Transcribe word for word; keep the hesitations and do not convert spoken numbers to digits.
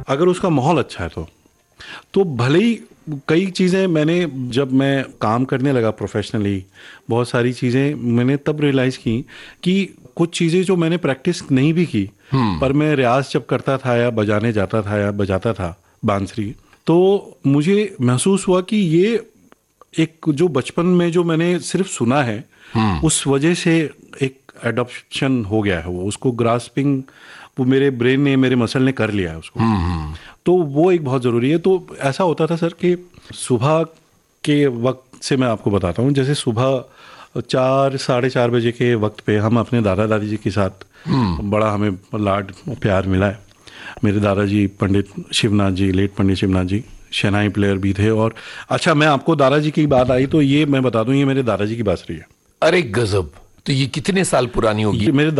अगर उसका माहौल अच्छा है तो तो भले ही कई चीज़ें मैंने जब मैं काम करने लगा प्रोफेशनली, बहुत सारी चीज़ें मैंने तब रियलाइज़ की कि कुछ चीज़ें जो मैंने प्रैक्टिस नहीं भी की, पर मैं रियाज जब करता था या बजाने जाता था या बजाता था बांसुरी, तो मुझे महसूस हुआ कि ये एक जो बचपन में जो मैंने सिर्फ सुना है, उस वजह से एक एडॉप्शन हो गया है, वो उसको ग्रास्पिंग वो मेरे ब्रेन ने, मेरे मसल ने कर लिया है उसको। तो वो एक बहुत ज़रूरी है। तो ऐसा होता था सर कि सुबह के वक्त से मैं आपको बताता हूँ, जैसे सुबह चार साढ़े चार बजे के वक्त पे हम अपने दादा दादी जी के साथ, बड़ा हमें लाड प्यार मिला है। मेरे दादाजी पंडित शिवनाथ जी, लेट पंडित शिवनाथ जी शहनाई प्लेयर भी थे। और अच्छा, मैं आपको दादाजी की बात आई तो ये मैं बता दूं, ये मेरे दादाजी की बांसुरी है। अरे गजब! तो ये कितने साल पुरानी होगी? मेरे